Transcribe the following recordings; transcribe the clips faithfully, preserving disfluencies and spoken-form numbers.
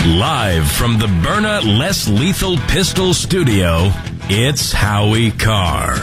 Live from the Byrna Less Lethal Pistol Studio, it's Howie Carr.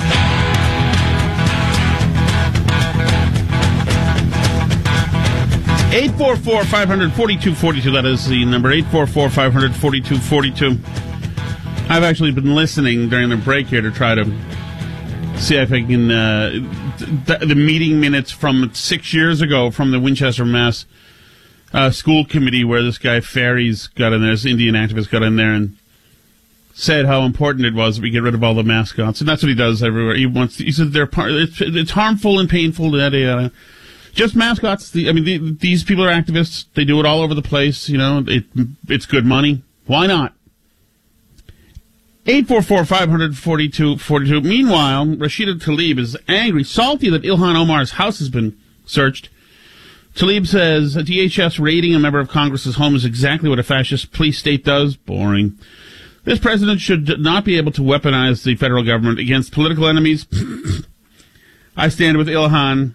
eight four four, five hundred, forty-two forty-two, that is the number, eight four four, five hundred, forty-two forty-two. I've actually been listening during the break here to try to see if I can, uh, th- the meeting minutes from six years ago from the Winchester, Mass. Uh, school committee where this guy Ferries got in there, this Indian activist got in there and said how important it was that we get rid of all the mascots. And that's what he does everywhere. He wants, he said they're part, it's, it's harmful and painful, yada, yada. Just mascots. The, I mean, the, these people are activists. They do it all over the place. You know, it, it's good money. Why not? eight four four, five hundred, forty-two forty-two. Meanwhile, Rashida Tlaib is angry, salty that Ilhan Omar's house has been searched. Tlaib says D H S raiding a member of Congress's home is exactly what a fascist police state does. Boring. This president should not be able to weaponize the federal government against political enemies. I stand with Ilhan.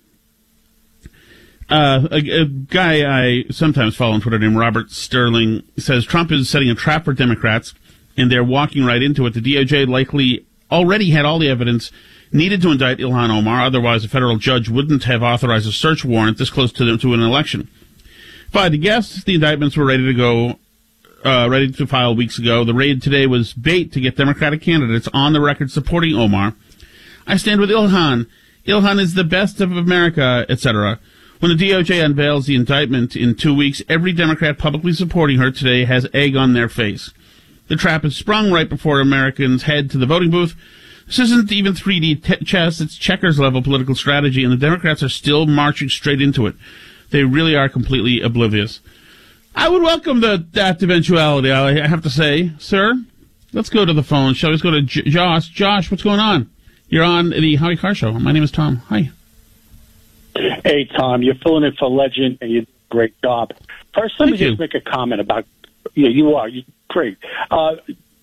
Uh, a, a guy I sometimes follow on Twitter named Robert Sterling says Trump is setting a trap for Democrats, and they're walking right into it. The D O J likely already had all the evidence needed to indict Ilhan Omar, otherwise a federal judge wouldn't have authorized a search warrant this close to, to an election. If I had to guess, the indictments were ready to go, uh, ready to file weeks ago. The raid today was bait to get Democratic candidates on the record supporting Omar. I stand with Ilhan. Ilhan is the best of America, et cetera. When the D O J unveils the indictment in two weeks, every Democrat publicly supporting her today has egg on their face. The trap is sprung right before Americans head to the voting booth. This isn't even three D t- chess, it's checkers-level political strategy, and the Democrats are still marching straight into it. They really are completely oblivious. I would welcome the, that eventuality, I have to say. Sir, let's go to the phone. Shall we go to J- Josh? Josh, what's going on? You're on the Howie Carr Show. My name is Tom. Hi. Hey, Tom, you're filling in for Legend, and you do a great job. First, let Thank me you. just make a comment about, yeah, you are. You're great. Uh,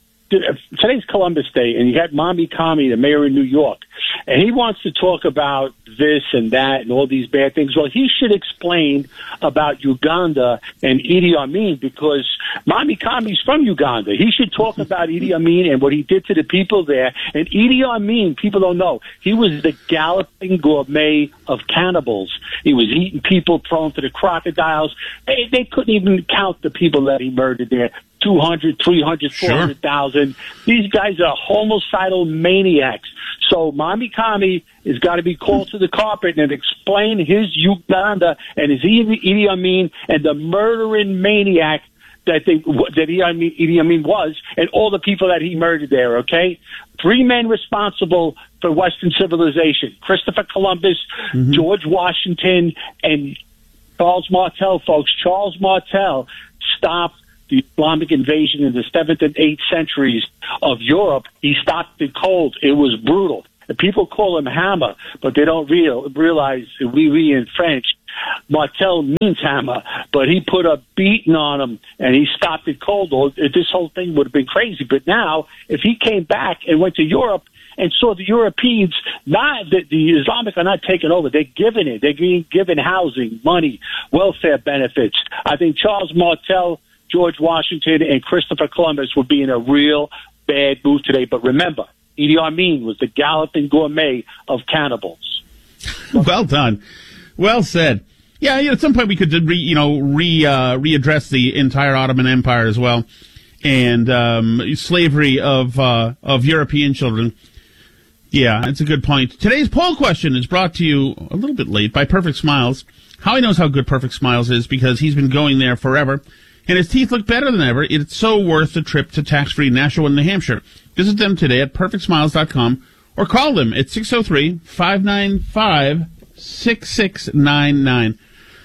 Today's Columbus Day, and you got Mommy Kami, the mayor of New York, and he wants to talk about this and that and all these bad things. Well, he should explain about Uganda and Idi Amin, because Mommy Kami's from Uganda. He should talk about Idi Amin and what he did to the people there. And Idi Amin, people don't know, he was the galloping gourmet of cannibals. He was eating people prone to the crocodiles. They, they couldn't even count the people that he murdered there. two hundred, three hundred, four hundred thousand. Sure. These guys are homicidal maniacs. So Mommy Kami has got to be called to the carpet and explain his Uganda and his Idi Amin and the murdering maniac that they that Idi Amin, Idi Amin was, and all the people that he murdered there, okay? Three men responsible for Western civilization: Christopher Columbus, mm-hmm. George Washington, and Charles Martel, folks. Charles Martel stopped the Islamic invasion in the seventh and eighth centuries of Europe. He stopped it cold. It was brutal. The people call him Hammer, but they don't real, realize we oui, oui in French. Martel means hammer, but he put a beating on him and he stopped it cold. This whole thing would have been crazy. But now, if he came back and went to Europe and saw the Europeans, not the, the Islamic are not taking over. They're giving it. They're being given housing, money, welfare benefits. I think Charles Martel, George Washington, and Christopher Columbus would be in a real bad mood today. But remember, Idi Amin was the galloping gourmet of cannibals. Well done. Well said. Yeah, you know, at some point we could, re, you know, re uh, readdress the entire Ottoman Empire as well, and um, slavery of uh, of European children. Yeah, that's a good point. Today's poll question is brought to you a little bit late by Perfect Smiles. Howie knows how good Perfect Smiles is because he's been going there forever, and his teeth look better than ever. It's so worth the trip to tax-free Nashua, New Hampshire. Visit them today at perfect smiles dot com or call them at six oh three, five nine five, six six nine nine.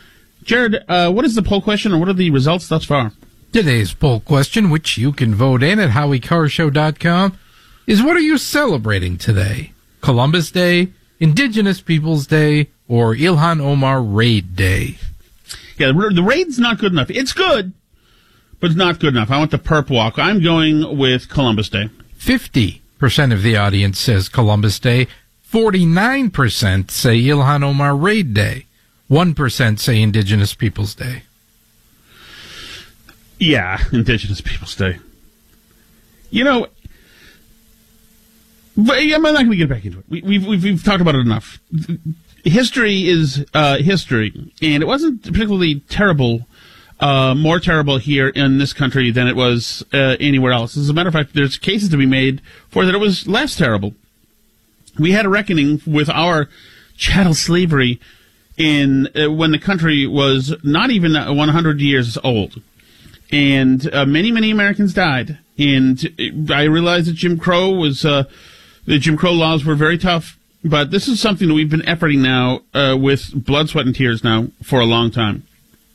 Jared, uh, what is the poll question, and what are the results thus far? Today's poll question, which you can vote in at howie carr show dot com, is what are you celebrating today? Columbus Day, Indigenous Peoples Day, or Ilhan Omar Raid Day? Yeah, the, the raid's not good enough. It's good, but it's not good enough. I want the perp walk. I'm going with Columbus Day. fifty percent of the audience says Columbus Day. forty-nine percent say Ilhan Omar Raid Day. one percent say Indigenous Peoples Day. Yeah, Indigenous Peoples Day. You know, but I'm not going to get back into it. We, we've, we've we've talked about it enough. History is uh, history, and it wasn't particularly terrible, uh, more terrible here in this country than it was uh, anywhere else. As a matter of fact, there's cases to be made for that it was less terrible. We had a reckoning with our chattel slavery in uh, when the country was not even one hundred years old. And uh, many, many Americans died. And I realized that Jim Crow was, uh, the Jim Crow laws were very tough. But this is something that we've been efforting now uh, with blood, sweat, and tears now for a long time.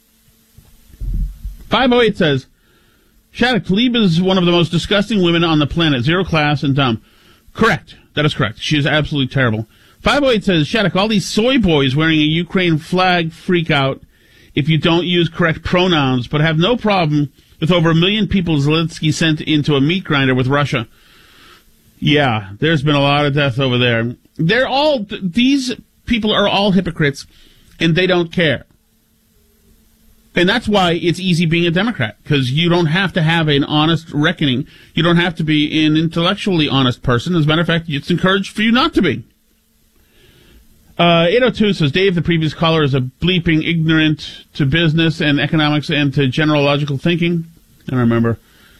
five oh eight says, Shattuck, Tlaib is one of the most disgusting women on the planet. Zero class and dumb. Correct. That is correct. She is absolutely terrible. five oh eight says, Shattuck, all these soy boys wearing a Ukraine flag freak out if you don't use correct pronouns, but have no problem with over a million people Zelensky sent into a meat grinder with Russia. Yeah, there's been a lot of death over there. They're all, these people are all hypocrites, and they don't care. And that's why it's easy being a Democrat, because you don't have to have an honest reckoning. You don't have to be an intellectually honest person. As a matter of fact, it's encouraged for you not to be. Uh, eight oh two says, Dave, the previous caller, is a bleeping ignorant to business and economics and to general logical thinking. I don't remember.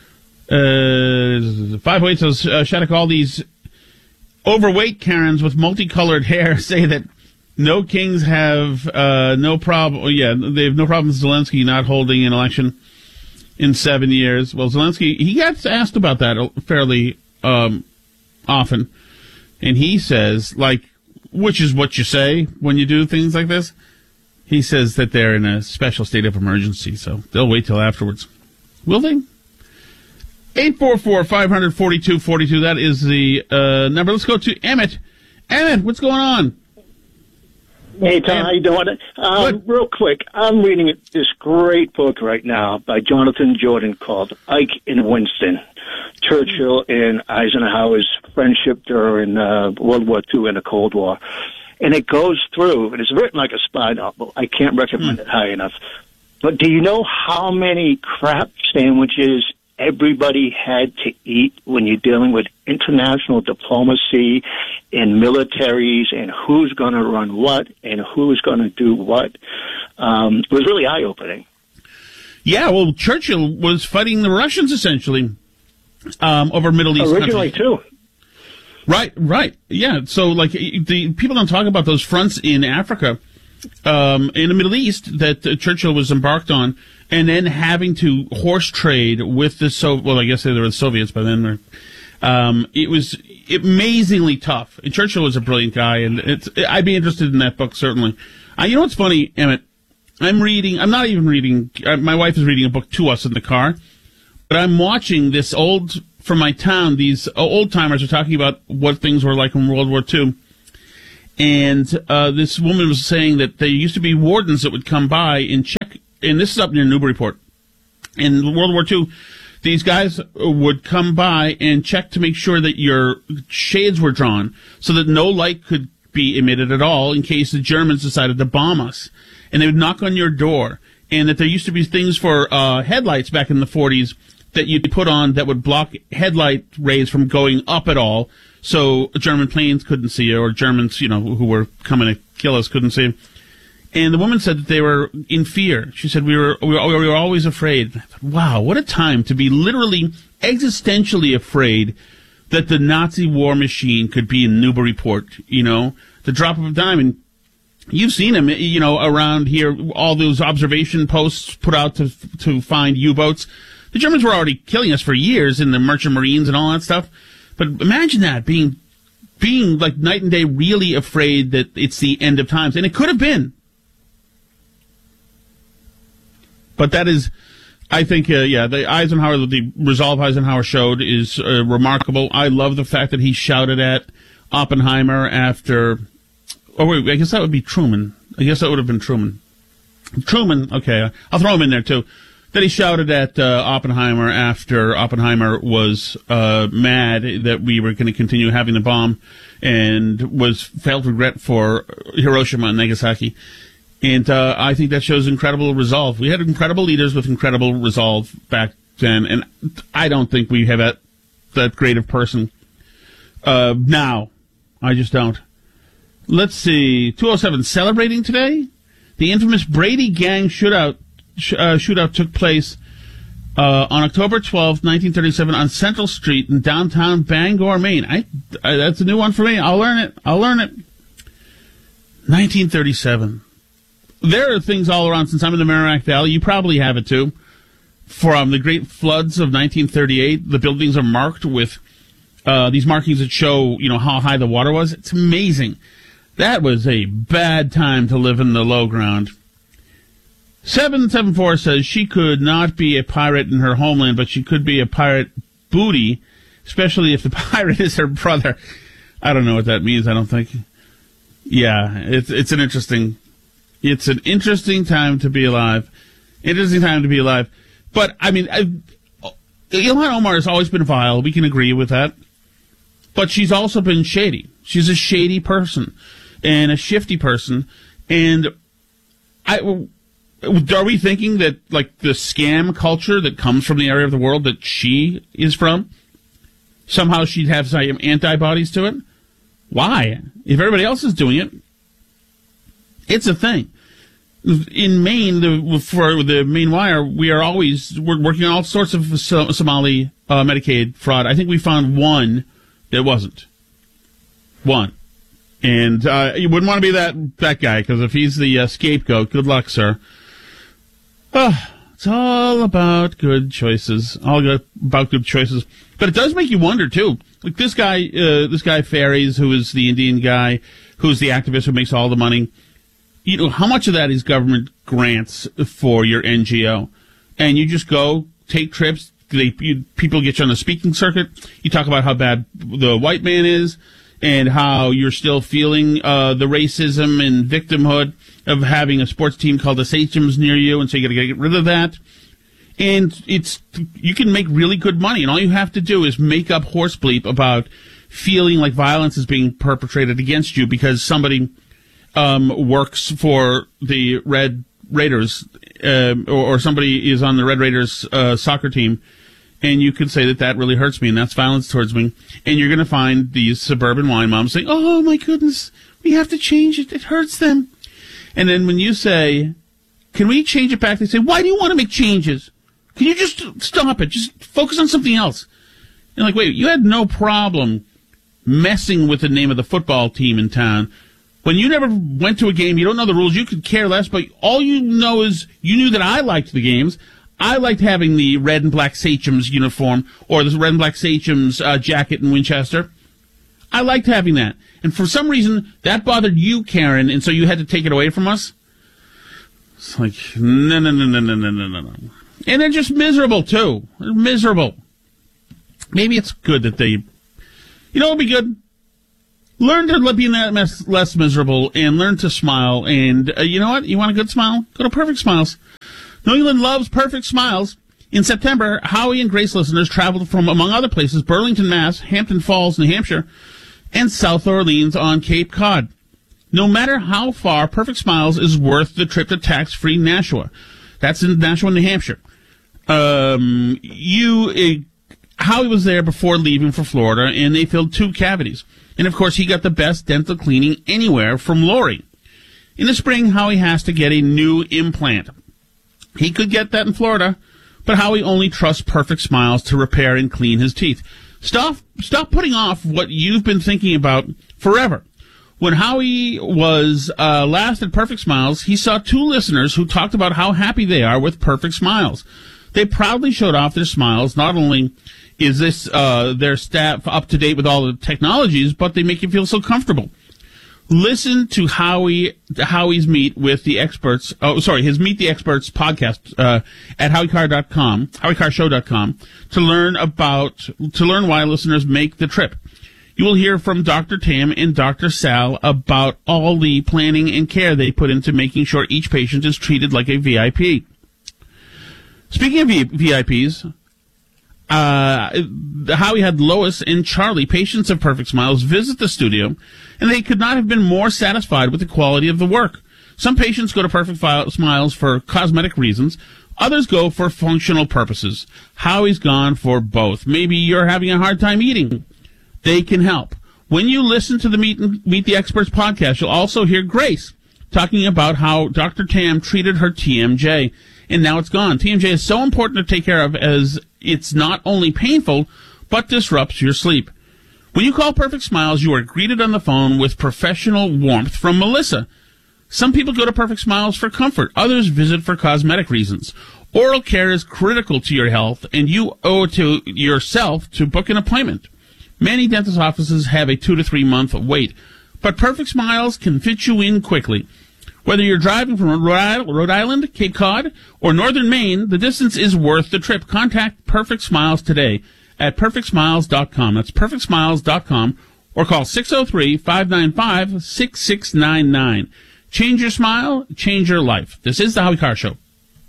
Uh, five oh eight says, uh, Shattuck, all these overweight Karens with multicolored hair say that no kings have uh, no problem. Oh, yeah, they have no problem with Zelensky not holding an election in seven years. Well, Zelensky, he gets asked about that fairly um, often. And he says, like, which is what you say when you do things like this. He says that they're in a special state of emergency, so they'll wait till afterwards. Will they? eight four four, five four two, four two. That is the uh, number. Let's go to Emmett. Emmett, what's going on? Hey, Tom, how you doing? Um, real quick, I'm reading this great book right now by Jonathan Jordan called Ike and Winston, Churchill and Eisenhower's friendship during uh, World War Two and the Cold War. And it goes through, and it's written like a spy novel. I can't recommend mm. it high enough. But do you know how many crap sandwiches everybody had to eat when you're dealing with international diplomacy and militaries and who's going to run what and who's going to do what? Um, it was really eye-opening. Yeah, well, Churchill was fighting the Russians, essentially, um, over Middle East Originally, countries. too. Right, right. Yeah, so, like, the people don't talk about those fronts in Africa, um, in the Middle East that uh, Churchill was embarked on, and then having to horse trade with the so well, I guess they were the Soviets by then. Um, it was amazingly tough. And Churchill was a brilliant guy, and it's I'd be interested in that book certainly. Uh, you know what's funny, Emmett? I'm reading. I'm not even reading. Uh, my wife is reading a book to us in the car, but I'm watching this old from my town. These old timers are talking about what things were like in World War Two. And uh, this woman was saying that there used to be wardens that would come by and check, and this is up near Newburyport. In World War Two, these guys would come by and check to make sure that your shades were drawn so that no light could be emitted at all in case the Germans decided to bomb us. And they would knock on your door. And that there used to be things for uh, headlights back in the forties that you'd put on that would block headlight rays from going up at all, so German planes couldn't see you, or Germans, you know, who were coming to kill us couldn't see. And the woman said that they were in fear. She said, we were we were, we were always afraid. I thought, wow, what a time to be literally existentially afraid that the Nazi war machine could be in Newburyport, you know, the drop of a dime. And you've seen them, you know, around here, all those observation posts put out to to find U-boats. The Germans were already killing us for years in the Merchant Marines and all that stuff. But imagine that, being, being like night and day really afraid that it's the end of times. And it could have been. But that is, I think, uh, yeah, the Eisenhower, the resolve Eisenhower showed is uh, remarkable. I love the fact that he shouted at Oppenheimer after, oh wait, I guess that would be Truman. I guess that would have been Truman. Truman, okay, I'll throw him in there too. That he shouted at uh, Oppenheimer after Oppenheimer was uh, mad that we were going to continue having the bomb and was felt regret for Hiroshima and Nagasaki. And uh, I think that shows incredible resolve. We had incredible leaders with incredible resolve back then, and I don't think we have that, that great of person uh, now. I just don't. Let's see. two oh seven, celebrating today? The infamous Brady Gang shootout, sh- uh, shootout took place uh, on October twelfth, nineteen thirty-seven on Central Street in downtown Bangor, Maine. I, I, that's a new one for me. I'll learn it. I'll learn it. nineteen thirty-seven. There are things all around. Since I'm in the Merrimack Valley, you probably have it too. From the great floods of nineteen thirty-eight, the buildings are marked with uh, these markings that show, you know, how high the water was. It's amazing. That was a bad time to live in the low ground. seven seven four says she could not be a pirate in her homeland, but she could be a pirate booty, especially if the pirate is her brother. I don't know what that means, I don't think. Yeah, it's it's an interesting... It's an interesting time to be alive. Interesting time to be alive. But, I mean, I, Ilhan Omar has always been vile. We can agree with that. But she's also been shady. She's a shady person and a shifty person. And I, are we thinking that, like, the scam culture that comes from the area of the world that she is from, somehow she'd have some antibodies to it? Why? If everybody else is doing it, it's a thing. In Maine, the, for the Maine Wire, we are always we're working on all sorts of Somali uh, Medicaid fraud. I think we found one that wasn't. One. And uh, you wouldn't want to be that, that guy, because if he's the uh, scapegoat, good luck, sir. Oh, it's all about good choices. All good, about good choices. But it does make you wonder, too. Like this guy, uh, this guy Ferries, who is the Indian guy, who's the activist who makes all the money. You know, how much of that is government grants for your N G O? And you just go, take trips, they, you, people get you on the speaking circuit, you talk about how bad the white man is, and how you're still feeling uh, the racism and victimhood of having a sports team called the Sachems near you, and so you got to get rid of that. And it's you can make really good money, and all you have to do is make up horse bleep about feeling like violence is being perpetrated against you because somebody... Um, works for the Red Raiders, uh, or, or somebody is on the Red Raiders uh, soccer team, and you could say that that really hurts me, and that's violence towards me. And you're going to find these suburban wine moms saying, "Oh my goodness, we have to change it; it hurts them." And then when you say, "Can we change it back?" they say, "Why do you want to make changes? Can you just stop it? Just focus on something else." And like, wait, you had no problem messing with the name of the football team in town. When you never went to a game, you don't know the rules, you could care less, but all you know is you knew that I liked the games. I liked having the red and black Sachems uniform or the red and black Sachems uh, jacket in Winchester. I liked having that. And for some reason, that bothered you, Karen, and so you had to take it away from us? It's like, no, no, no, no, no, no, no, no. And they're just miserable, too. They're miserable. Maybe it's good that they... You know what would be good? Learn to be less miserable and learn to smile. And uh, you know what? You want a good smile? Go to Perfect Smiles. New England loves Perfect Smiles. In September, Howie and Grace listeners traveled from, among other places, Burlington, Mass., Hampton Falls, New Hampshire, and South Orleans on Cape Cod. No matter how far, Perfect Smiles is worth the trip to tax-free Nashua. That's in Nashua, New Hampshire. Um, you, uh, Howie was there before leaving for Florida, and they filled two cavities. And, of course, he got the best dental cleaning anywhere from Lori. In the spring, Howie has to get a new implant. He could get that in Florida, but Howie only trusts Perfect Smiles to repair and clean his teeth. Stop, stop putting off what you've been thinking about forever. When Howie was uh, last at Perfect Smiles, he saw two listeners who talked about how happy they are with Perfect Smiles. They proudly showed off their smiles. Not only is this uh, their staff up to date with all the technologies, but they make you feel so comfortable. Listen to Howie Howie's Meet with the Experts. Oh, sorry, his Meet the Experts podcast uh, at howie carr dot com, howie carr show dot com, to learn about to learn why listeners make the trip. You will hear from Doctor Tam and Doctor Sal about all the planning and care they put into making sure each patient is treated like a V I P. Speaking of V I Ps. Uh, Howie had Lois and Charlie, patients of Perfect Smiles, visit the studio, and they could not have been more satisfied with the quality of the work. Some patients go to Perfect Smiles for cosmetic reasons. Others go for functional purposes. Howie's gone for both. Maybe you're having a hard time eating. They can help. When you listen to the Meet, and, Meet the Experts podcast, you'll also hear Grace talking about how Doctor Tam treated her T M J, and now it's gone. T M J is so important to take care of as it's not only painful, but disrupts your sleep. When you call Perfect Smiles, you are greeted on the phone with professional warmth from Melissa. Some people go to Perfect Smiles for comfort. Others visit for cosmetic reasons. Oral care is critical to your health, and you owe it to yourself to book an appointment. Many dentist offices have a two to three month wait, but Perfect Smiles can fit you in quickly. Whether you're driving from Rhode Island, Cape Cod, or northern Maine, the distance is worth the trip. Contact Perfect Smiles today at perfect smiles dot com. That's perfect smiles dot com, or call six oh three, five nine five, six six nine nine. Change your smile, change your life. This is the Howie Carr Show.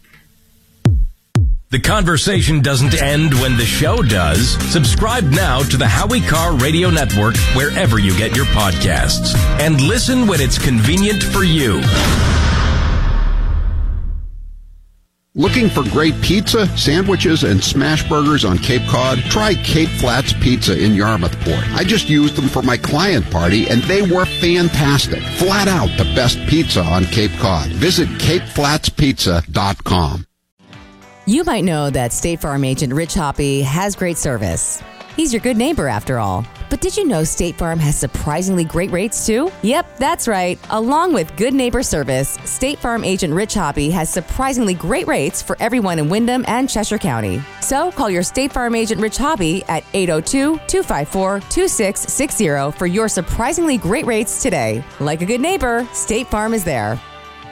The conversation doesn't end when the show does. Subscribe now to the Howie Carr Radio Network wherever you get your podcasts. And listen when it's convenient for you. Looking for great pizza, sandwiches, and smash burgers on Cape Cod? Try Cape Flats Pizza in Yarmouthport. I just used them for my client party, and they were fantastic. Flat out the best pizza on Cape Cod. Visit cape flats pizza dot com. You might know that State Farm agent Rich Hoppy has great service. He's your good neighbor, after all. But did you know State Farm has surprisingly great rates, too? Yep, that's right. Along with good neighbor service, State Farm agent Rich Hoppy has surprisingly great rates for everyone in Windham and Cheshire County. So call your State Farm agent Rich Hoppy at eight oh two, two five four, two six six zero for your surprisingly great rates today. Like a good neighbor, State Farm is there.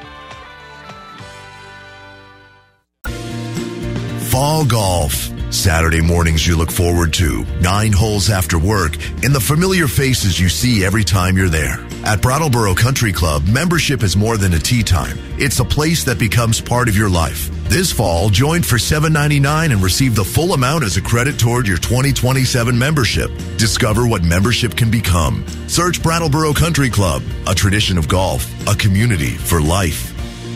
Fall golf. Saturday mornings you look forward to. Nine holes after work and the familiar faces you see every time you're there. At Brattleboro Country Club, membership is more than a tee time. It's a place that becomes part of your life. This fall, join for seven ninety-nine and receive the full amount as a credit toward your twenty twenty-seven membership. Discover what membership can become. Search Brattleboro Country Club, a tradition of golf, a community for life.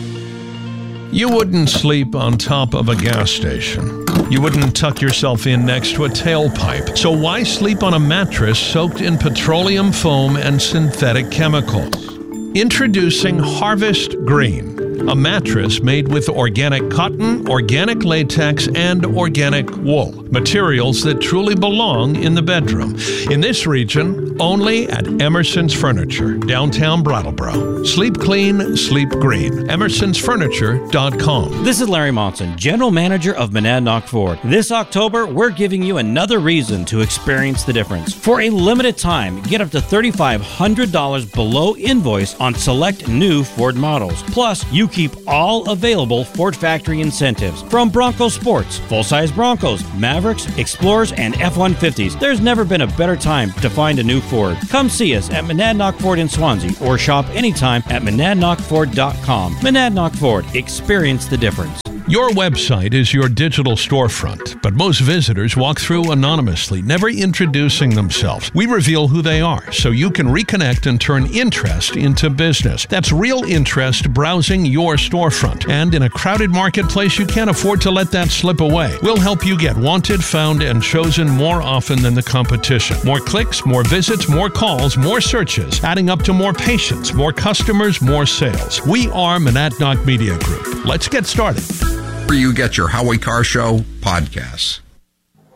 You wouldn't sleep on top of a gas station. You wouldn't tuck yourself in next to a tailpipe. So why sleep on a mattress soaked in petroleum foam and synthetic chemicals? Introducing Harvest Green, a mattress made with organic cotton, organic latex, and organic wool, materials that truly belong in the bedroom. In this region, only at Emerson's Furniture, downtown Brattleboro. Sleep clean, sleep green. emersons furniture dot com. This is Larry Monson, General Manager of Monadnock Ford. This October, we're giving you another reason to experience the difference. For a limited time, get up to three thousand five hundred dollars below invoice on select new Ford models. Plus, you keep all available Ford factory incentives from Bronco Sports, full-size Broncos, Mavericks, Explorers, and F one fifties. There's never been a better time to find a new Ford. Come see us at Monadnock Ford in Swansea or shop anytime at monadnock ford dot com. Monadnock Ford. Experience the difference. Your website is your digital storefront, but most visitors walk through anonymously, never introducing themselves. We reveal who they are, so you can reconnect and turn interest into business. That's real interest browsing your storefront. And in a crowded marketplace, you can't afford to let that slip away. We'll help you get wanted, found, and chosen more often than the competition. More clicks, more visits, more calls, more searches, adding up to more patients, more customers, more sales. We are Monadnock Media Group. Let's get started. Where you get your Howie Carr Show podcasts.